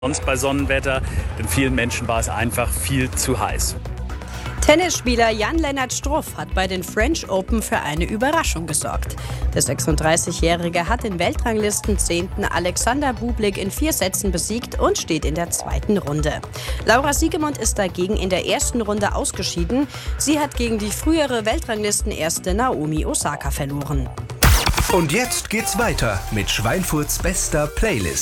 sonst bei Sonnenwetter, denn vielen Menschen war es einfach viel zu heiß. Tennisspieler Jan-Lennart Struff hat bei den French Open für eine Überraschung gesorgt. Der 36-Jährige hat den Weltranglistenzehnten Alexander Bublik in 4 Sätzen besiegt und steht in der 2. Runde. Laura Siegemund ist dagegen in der 1. Runde ausgeschieden. Sie hat gegen die frühere Weltranglistenerste Naomi Osaka verloren. Und jetzt geht's weiter mit Schweinfurts bester Playlist.